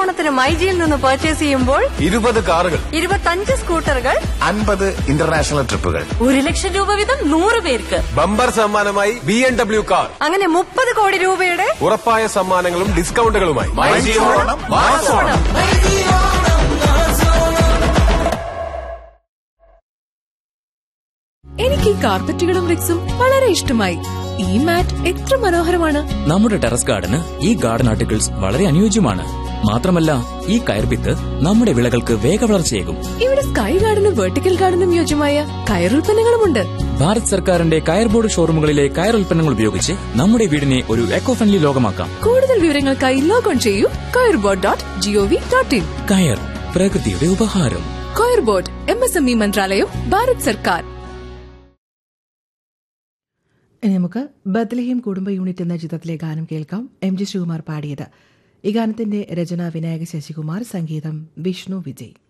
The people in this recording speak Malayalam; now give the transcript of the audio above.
ഉദാഹരണത്തിന് മൈജിയിൽ നിന്ന് പർച്ചേസ് ചെയ്യുമ്പോൾ 20 കാറുകൾ, 25 സ്കൂട്ടറുകൾ, 50 ഇന്റർനാഷണൽ ട്രിപ്പുകൾ, 1,00,000 രൂപ വീതം 100 പേർക്ക്. ബമ്പർ സമ്മാനമായി BMW കാർ. അങ്ങനെ 30 കോടി രൂപയുടെ ഉറപ്പായ സമ്മാനങ്ങളും ഡിസ്കൗണ്ടുകളുമായി. എനിക്ക് ഈ കാർപ്പറ്റുകളും റിക്സും വളരെ ഇഷ്ടമായി. ഈ മാറ്റ് എത്ര മനോഹരമാണ്. നമ്മുടെ ടെറസ് ഗാർഡന് ഈ ഗാർഡൻ ആർട്ടിക്കിൾസ് വളരെ അനുയോജ്യമാണ്. മാത്രമല്ല, ഈ കയർഭിത്ത് നമ്മുടെ വിളകൾക്ക് വേഗവളർച്ചയേകും. ഇവിടെ സ്കൈ ഗാർഡനും വെർട്ടിക്കൽ ഗാർഡനും യോജ്യമായ കയറുൽപ്പന്നങ്ങളുമുണ്ട്. ഭാരത് സർക്കാരിന്റെ കയർ ബോർഡ് ഷോറൂമുകളിലെ കയർ ഉൽപ്പന്നങ്ങൾ ഉപയോഗിച്ച് നമ്മുടെ വീടിനെ ഒരു എക്കോ ഫ്രണ്ട്ലി ലോകമാക്കാം. കൂടുതൽ വിവരങ്ങൾക്കായി ലോഗോൺ ചെയ്യൂ kayrbord.gov.in. കയർ, പ്രകൃതിയുടെ ഉപഹാരം. കയർ ബോർഡ്, MSME മന്ത്രാലയം, ഭാരത് സർക്കാർ. ഇനി നമുക്ക് ബത്ലഹേം കുടുംബ യൂണിറ്റ് എന്ന ചിത്രത്തിലെ ഗാനം കേൾക്കാം. MG ശ്രീകുമാർ പാടിയത്. ഈ ഗാനത്തിന്റെ രചന വിനായക ശശികുമാർ, സംഗീതം വിഷ്ണു വിജയ്.